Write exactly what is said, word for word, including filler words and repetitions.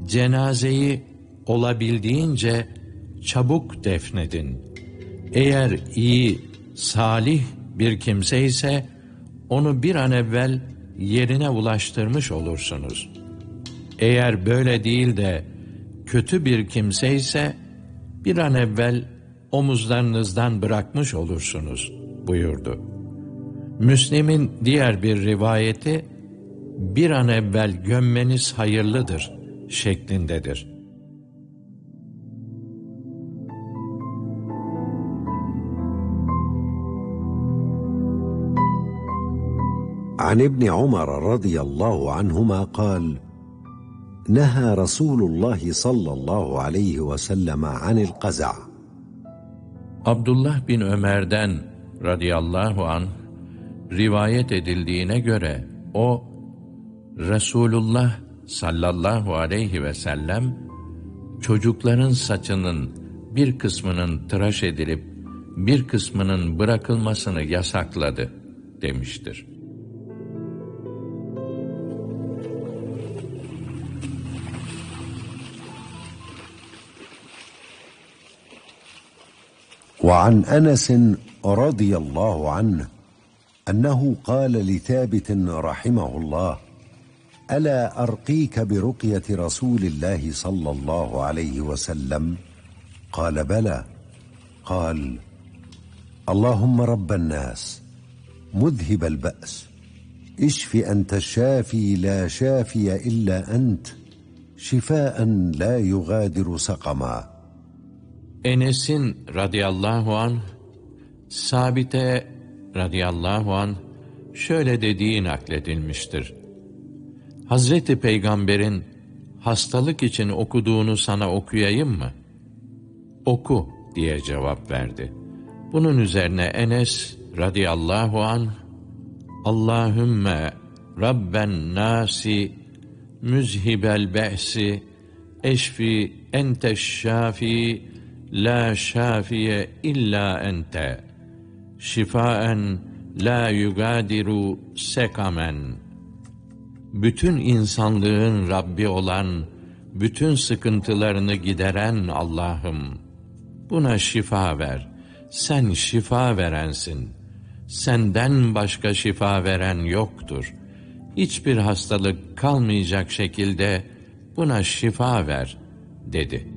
cenazeyi olabildiğince çabuk defnedin. Eğer iyi, salih bir kimse ise onu bir an evvel yerine ulaştırmış olursunuz. Eğer böyle değil de kötü bir kimse ise bir an evvel omuzlarınızdan bırakmış olursunuz buyurdu. Müslim'in diğer bir rivayeti bir an evvel gömmeniz hayırlıdır şeklindedir. عن ابن عمر رضي الله عنهما قال: نهى رسول الله صلى الله عليه وسلم عن القزع. Abdullah bin Ömer'den radıyallahu anh rivayet edildiğine göre o, Resulullah sallallahu aleyhi ve sellem çocukların saçının bir kısmının tıraş edilip bir kısmının bırakılmasını yasakladı demiştir. وعن أنس رضي الله عنه أنه قال لثابت رحمه الله: ألا أرقيك برقية رسول الله صلى الله عليه وسلم؟ قال: بلى. قال: اللهم رب الناس مذهب البأس اشف أنت الشافي لا شافي إلا أنت شفاء لا يغادر سقما. Enes'in radıyallahu anh, Sabit'e radıyallahu anh şöyle dediği nakledilmiştir. Hazreti Peygamber'in hastalık için okuduğunu sana okuyayım mı? Oku diye cevap verdi. Bunun üzerine Enes radıyallahu anh, Allahümme Rabben nasi müzhibel be'si eşfi enteşşafi la şafiye illa ente şifaen la yugadiru sekamen. Bütün insanlığın Rabbi olan, bütün sıkıntılarını gideren Allah'ım, buna şifa ver. Sen şifa verensin. Senden başka şifa veren yoktur. Hiçbir hastalık kalmayacak şekilde buna şifa ver, dedi.